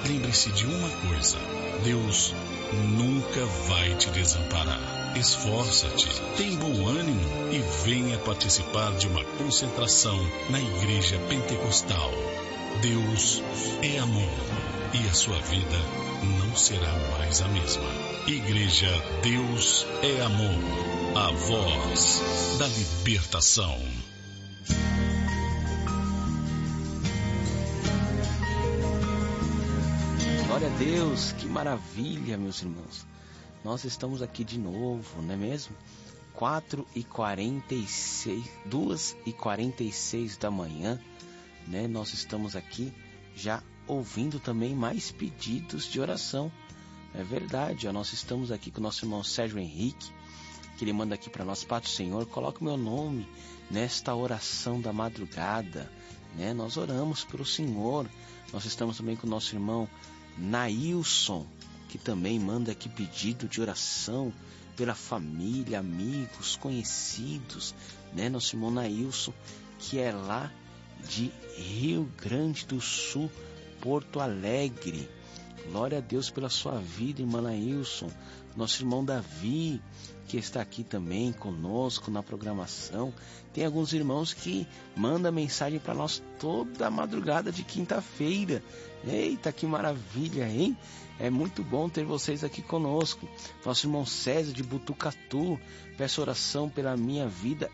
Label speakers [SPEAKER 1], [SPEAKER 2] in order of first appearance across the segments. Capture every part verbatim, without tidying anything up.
[SPEAKER 1] lembre-se de uma coisa: Deus nunca vai te desamparar. Esforça-te, tem bom ânimo e venha participar de uma concentração na Igreja Pentecostal. Deus é amor e a sua vida não será mais a mesma. Igreja Deus é Amor, a voz da libertação.
[SPEAKER 2] Glória a Deus, que maravilha, meus irmãos. Nós estamos aqui de novo, não é mesmo? quatro e quarenta e seis, duas e quarenta e seis da manhã, né? Nós estamos aqui já ouvindo também mais pedidos de oração. É verdade, ó, nós estamos aqui com o nosso irmão Sérgio Henrique, que ele manda aqui para nós: Pai do Senhor, coloque o meu nome nesta oração da madrugada, né? Nós oramos pelo Senhor. Nós estamos também com o nosso irmão Nailson, que também manda aqui pedido de oração pela família, amigos, conhecidos, né? Nosso irmão Nailson, que é lá de Rio Grande do Sul, Porto Alegre. Glória a Deus pela sua vida, irmão Nailson. Nosso irmão Davi, que está aqui também conosco na programação. Tem alguns irmãos que mandam mensagem para nós toda a madrugada de quinta-feira. Eita, que maravilha, hein? É muito bom ter vocês aqui conosco. Nosso irmão César de Butucatu: peço oração pela minha vida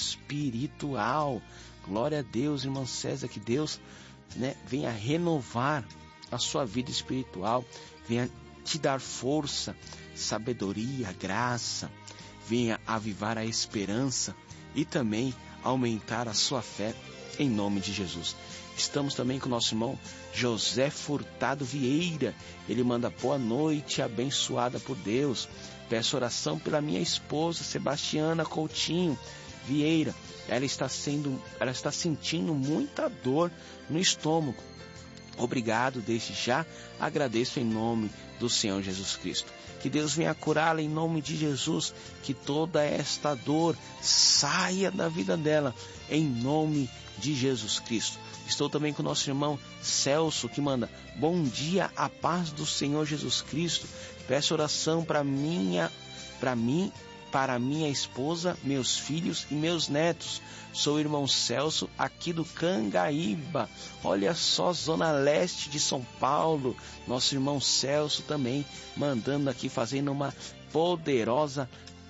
[SPEAKER 2] espiritual. Glória a Deus, irmão César, que Deus, né, venha renovar a sua vida espiritual, venha te dar força, sabedoria, graça, venha avivar a esperança e também aumentar a sua fé, em nome de Jesus. Estamos também com o nosso irmão José Furtado Vieira. Ele manda: boa noite, abençoada por Deus. Peço oração pela minha esposa Sebastiana Coutinho Vieira. Ela está sendo, ela está sentindo muita dor no estômago. Obrigado, desde já agradeço em nome do Senhor Jesus Cristo. Que Deus venha curá-la em nome de Jesus, que toda esta dor saia da vida dela, em nome de Jesus Cristo. Estou também com o nosso irmão Celso, que manda: bom dia, a paz do Senhor Jesus Cristo. Peço oração para minha, para mim, para minha esposa, meus filhos e meus netos. Sou o irmão Celso, aqui do Cangaíba. Olha só, zona leste de São Paulo. Nosso irmão Celso também mandando aqui, fazendo uma poderosa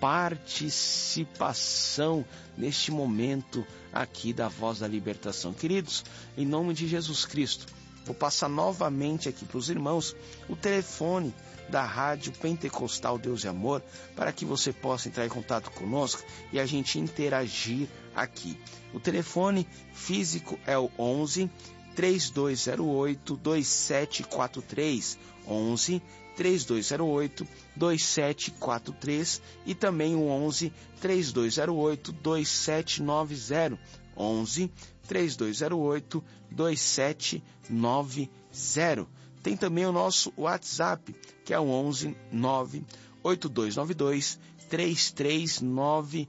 [SPEAKER 2] participação neste momento aqui da Voz da Libertação. Queridos, em nome de Jesus Cristo, vou passar novamente aqui para os irmãos o telefone da Rádio Pentecostal Deus e Amor, para que você possa entrar em contato conosco e a gente interagir aqui. O telefone físico é o onze, três dois zero oito, dois sete quatro três, onze, três dois zero oito, dois sete quatro três, e também o onze, três dois zero oito, dois sete nove zero, onze, três dois zero oito, dois sete nove zero. Tem também o nosso WhatsApp, que é o onze, nove oito dois nove dois, três três nove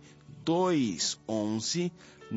[SPEAKER 2] dois, onze,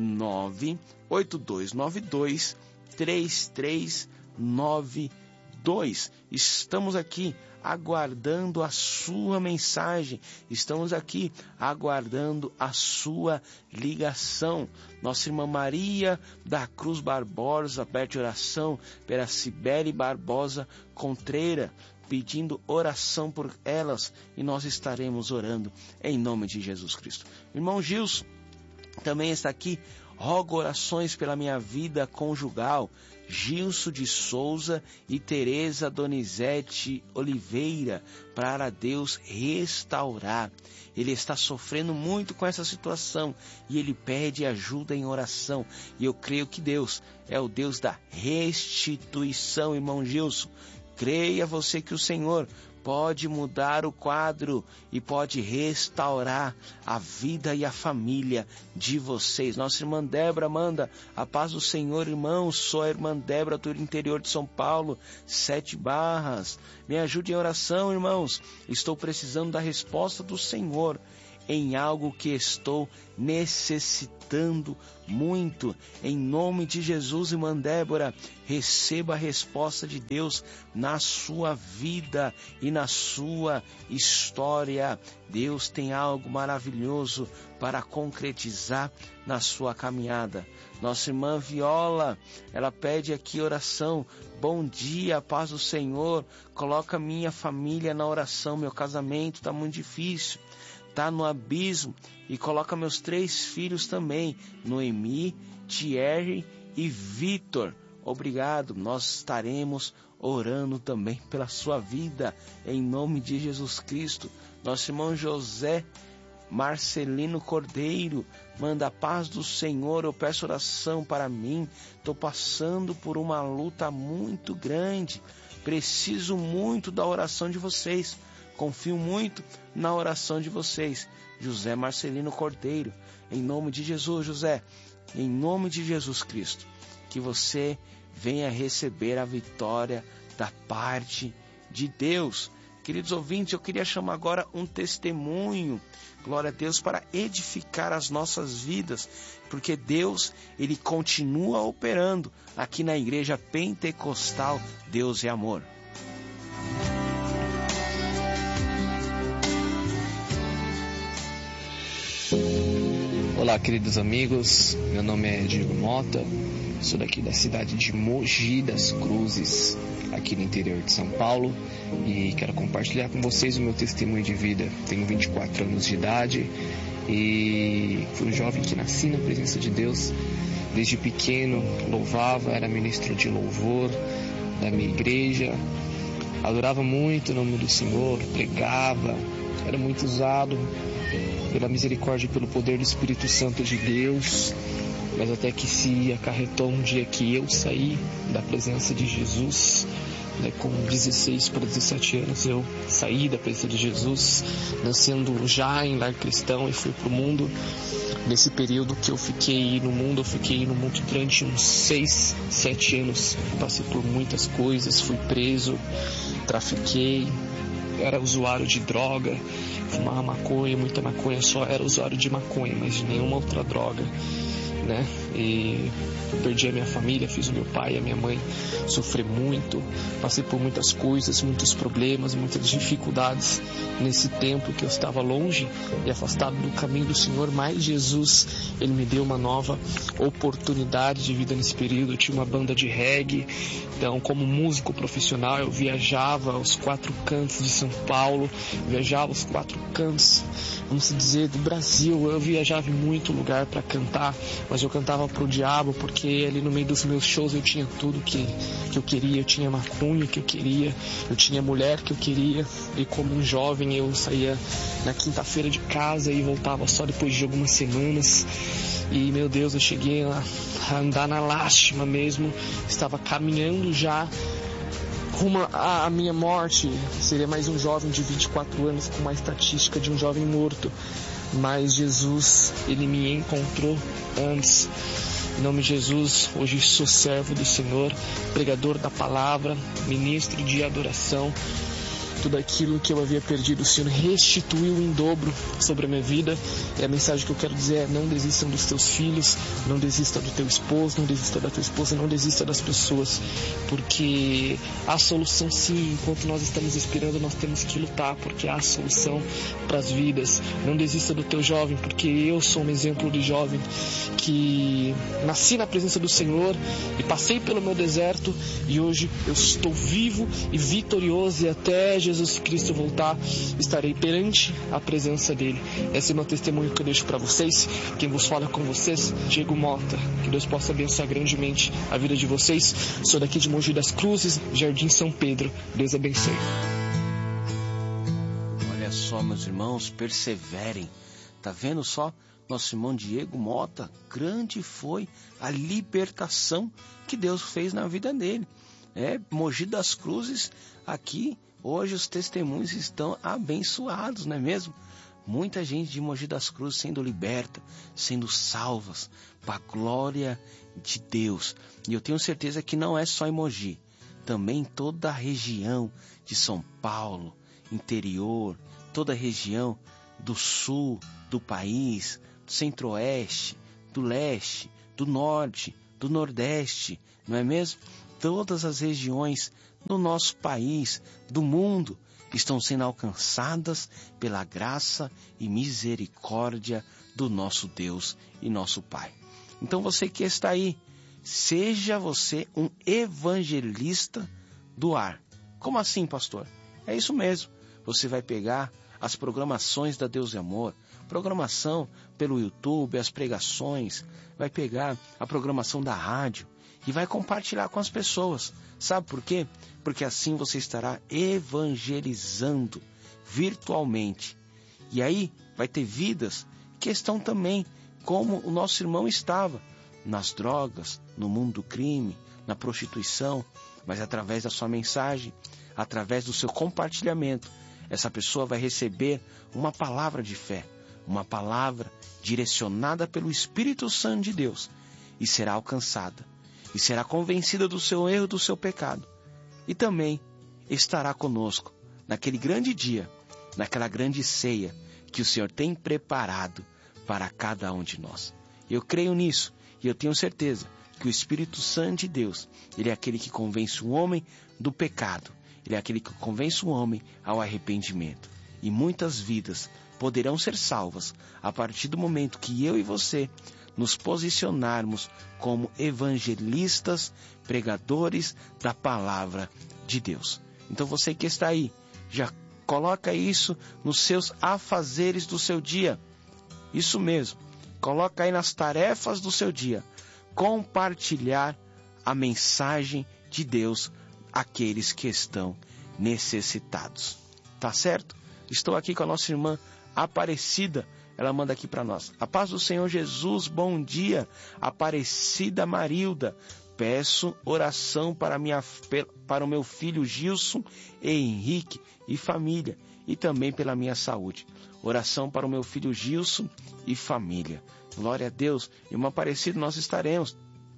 [SPEAKER 2] nove oito dois nove dois, três três nove dois. Estamos aqui aguardando a sua mensagem, estamos aqui aguardando a sua ligação. Nossa irmã Maria da Cruz Barbosa pede oração pela Cibele Barbosa Contreira, pedindo oração por elas, e nós estaremos orando em nome de Jesus Cristo. Irmão Gilson também está aqui: rogo orações pela minha vida conjugal, Gilson de Souza e Tereza Donizete Oliveira, para Deus restaurar. Ele está sofrendo muito com essa situação e ele pede ajuda em oração. E eu creio que Deus é o Deus da restituição, irmão Gilson. Creia você que o Senhor pode mudar o quadro e pode restaurar a vida e a família de vocês. Nossa irmã Débora manda: a paz do Senhor, irmão. Sou a irmã Débora do interior de São Paulo, Sete Barras. Me ajude em oração, irmãos. Estou precisando da resposta do Senhor em algo que estou necessitando muito. Em nome de Jesus, irmã Débora, receba a resposta de Deus na sua vida e na sua história. Deus tem algo maravilhoso para concretizar na sua caminhada. Nossa irmã Viola, ela pede aqui oração. Bom dia, paz do Senhor. Coloca minha família na oração. Meu casamento está muito difícil, está no abismo. E coloca meus três filhos também, Noemi, Thierry e Vitor. Obrigado, nós estaremos orando também pela sua vida, em nome de Jesus Cristo. Nosso irmão José Marcelino Cordeiro manda a paz do Senhor, eu peço oração para mim, estou passando por uma luta muito grande, preciso muito da oração de vocês, confio muito na oração de vocês. José Marcelino Cordeiro, em nome de Jesus, José, em nome de Jesus Cristo, que você venha receber a vitória da parte de Deus. Queridos ouvintes, eu queria chamar agora um testemunho, glória a Deus, para edificar as nossas vidas, porque Deus, Ele continua operando aqui na Igreja Pentecostal Deus é Amor.
[SPEAKER 3] Olá, queridos amigos, meu nome é Diego Mota, sou daqui da cidade de Mogi das Cruzes, aqui no interior de São Paulo, e quero compartilhar com vocês o meu testemunho de vida. Tenho vinte e quatro anos de idade e fui um jovem que nasci na presença de Deus. Desde pequeno louvava, era ministro de louvor da minha igreja, adorava muito o nome do Senhor, pregava, era muito usado pela misericórdia e pelo poder do Espírito Santo de Deus, mas até que se acarretou um dia que eu saí da presença de Jesus, né, com dezesseis para dezessete anos eu saí da presença de Jesus, nascendo já em lar cristão, e fui para o mundo. Nesse período que eu fiquei no mundo, eu fiquei no mundo durante uns seis, sete anos, passei por muitas coisas, fui preso, trafiquei, era usuário de droga, fumava maconha, muita maconha, só era usuário de maconha, mas de nenhuma outra droga, né? E perdi a minha família, fiz o meu pai e a minha mãe sofrer muito, passei por muitas coisas, muitos problemas, muitas dificuldades nesse tempo que eu estava longe e afastado do caminho do Senhor, mas Jesus, Ele me deu uma nova oportunidade de vida nesse período. Eu tinha uma banda de reggae, então como músico profissional eu viajava aos quatro cantos de São Paulo, viajava aos quatro cantos, vamos dizer, do Brasil. Eu viajava em muito lugar para cantar, mas eu cantava pro diabo, porque ali no meio dos meus shows eu tinha tudo que, que eu queria. Eu tinha maconha que eu queria, eu tinha mulher que eu queria, e como um jovem eu saía na quinta-feira de casa e voltava só depois de algumas semanas. E meu Deus, eu cheguei a andar na lástima mesmo, estava caminhando já rumo à minha morte. Seria mais um jovem de vinte e quatro anos com uma estatística de um jovem morto, mas Jesus, Ele me encontrou antes. Em nome de Jesus, hoje sou servo do Senhor, pregador da palavra, ministro de adoração. Tudo aquilo que eu havia perdido, o Senhor restituiu em dobro sobre a minha vida. E a mensagem que eu quero dizer é: não desistam dos teus filhos, não desista do teu esposo, não desista da tua esposa, não desista das pessoas, porque há solução sim. Enquanto nós estamos esperando, nós temos que lutar, porque há solução para as vidas. Não desista do teu jovem, porque eu sou um exemplo de jovem que nasci na presença do Senhor e passei pelo meu deserto, e hoje eu estou vivo e vitorioso, e até Jesus Cristo voltar, estarei perante a presença dele. Esse é o meu testemunho que eu deixo para vocês. Quem vos fala com vocês, Diego Mota. Que Deus possa abençoar grandemente a vida de vocês. Sou daqui de Mogi das Cruzes, Jardim São Pedro. Deus abençoe.
[SPEAKER 2] Olha só, meus irmãos, perseverem. Tá vendo só? Nosso irmão Diego Mota, grande foi a libertação que Deus fez na vida dele. É, Mogi das Cruzes, aqui, hoje os testemunhos estão abençoados, não é mesmo? Muita gente de Mogi das Cruzes sendo liberta, sendo salvas, para a glória de Deus. E eu tenho certeza que não é só em Mogi, também em toda a região de São Paulo, interior, toda a região do sul do país, do centro-oeste, do leste, do norte, do nordeste, não é mesmo? Todas as regiões do nosso país, do mundo, estão sendo alcançadas pela graça e misericórdia do nosso Deus e nosso Pai. Então você que está aí, seja você um evangelista do ar. Como assim, pastor? É isso mesmo. Você vai pegar as programações da Deus e Amor, programação pelo YouTube, as pregações, vai pegar a programação da rádio e vai compartilhar com as pessoas. Sabe por quê? Porque assim você estará evangelizando virtualmente. E aí vai ter vidas que estão também como o nosso irmão estava, nas drogas, no mundo do crime, na prostituição, mas através da sua mensagem, através do seu compartilhamento, essa pessoa vai receber uma palavra de fé, uma palavra direcionada pelo Espírito Santo de Deus, e será alcançada, e será convencida do seu erro, do seu pecado, e também estará conosco naquele grande dia, naquela grande ceia que o Senhor tem preparado para cada um de nós. Eu creio nisso, e eu tenho certeza que o Espírito Santo de Deus, ele é aquele que convence o homem do pecado, ele é aquele que convence o homem ao arrependimento. E muitas vidas poderão ser salvas a partir do momento que eu e você nos posicionarmos como evangelistas, pregadores da palavra de Deus. Então você que está aí, já coloca isso nos seus afazeres do seu dia. Isso mesmo, coloca aí nas tarefas do seu dia, compartilhar a mensagem de Deus àqueles que estão necessitados. Tá certo? Estou aqui com a nossa irmã Aparecida. Ela manda aqui para nós: a paz do Senhor Jesus, bom dia, Aparecida Marilda. Peço oração para, minha, para o meu filho Gilson e Henrique e família, e também pela minha saúde. Oração para o meu filho Gilson e família. Glória a Deus. Irmã Aparecida, nós estaremos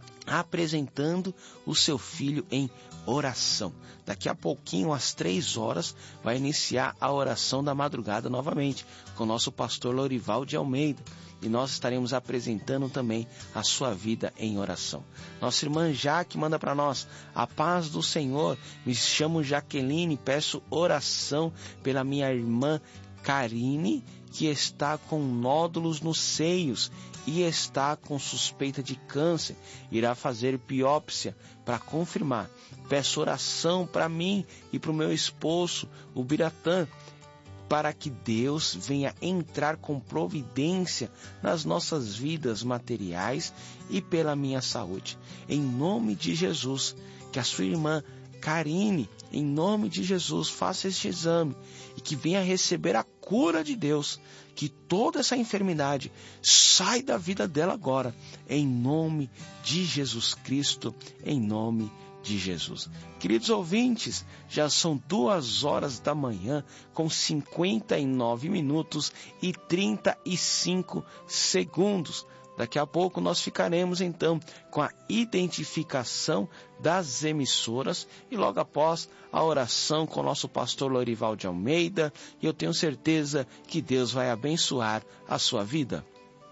[SPEAKER 2] apresentando o seu filho em oração. Daqui a pouquinho, às três horas, vai iniciar a oração da madrugada novamente, com o nosso pastor Lorival de Almeida. E nós estaremos apresentando também a sua vida em oração. Nossa irmã Jaque manda para nós: a paz do Senhor, me chamo Jaqueline, peço oração pela minha irmã Karine, que está com nódulos nos seios e está com suspeita de câncer, irá fazer biópsia para confirmar. Peço oração para mim e para o meu esposo, o Biratã, para que Deus venha entrar com providência nas nossas vidas materiais e pela minha saúde. Em nome de Jesus, que a sua irmã Karine, em nome de Jesus, faça este exame e que venha receber a cura de Deus, que toda essa enfermidade sai da vida dela agora, em nome de Jesus Cristo, em nome de Jesus. Queridos ouvintes, já são duas horas da manhã com cinquenta e nove minutos e trinta e cinco segundos. Daqui a pouco nós ficaremos então com a identificação das emissoras e logo após a oração com o nosso pastor Lorival de Almeida, e eu tenho certeza que Deus vai abençoar a sua vida.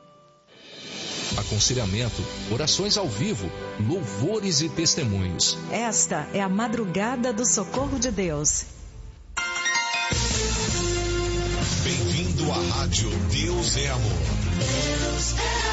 [SPEAKER 4] Aconselhamento, orações ao vivo, louvores e testemunhos.
[SPEAKER 5] Esta é a madrugada do socorro de Deus.
[SPEAKER 1] Bem-vindo à rádio Deus é Amor. Deus é amor.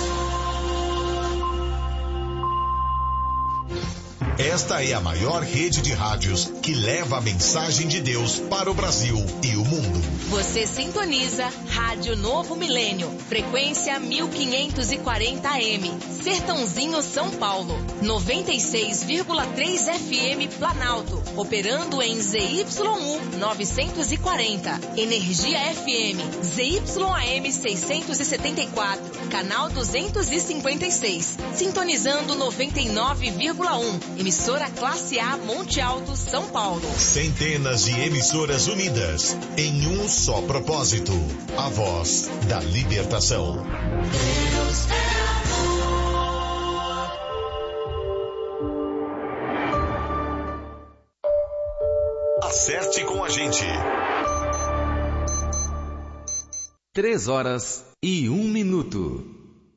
[SPEAKER 1] Esta é a maior rede de rádios que leva a mensagem de Deus para o Brasil e o mundo.
[SPEAKER 6] Você sintoniza Rádio Novo Milênio, frequência mil quinhentos e quarenta A M, Sertãozinho, São Paulo, noventa e seis vírgula três F M Planalto, operando em Z Y U novecentos e quarenta, Energia F M, Z Y A M seiscentos e setenta e quatro, canal duzentos e cinquenta e seis, sintonizando noventa e nove vírgula um, emissora Classe A Monte Alto, São Paulo.
[SPEAKER 1] Centenas de emissoras unidas em um só propósito: a voz da libertação. Deus é amor. Acerte com a gente.
[SPEAKER 7] Três horas e um minuto.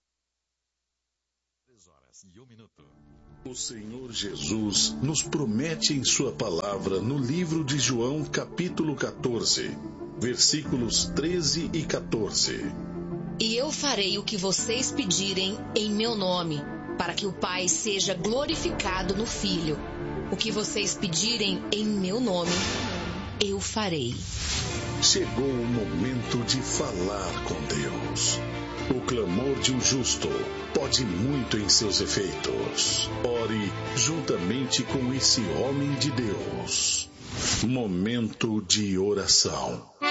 [SPEAKER 1] O Senhor Jesus nos promete em sua palavra no livro de João, capítulo quatorze, versículos treze e quatorze.
[SPEAKER 6] E eu farei o que vocês pedirem em meu nome, para que o Pai seja glorificado no Filho. O que vocês pedirem em meu nome, eu farei.
[SPEAKER 1] Chegou o momento de falar com Deus. O clamor de um justo pode muito em seus efeitos. Ore juntamente com esse homem de Deus. Momento de oração.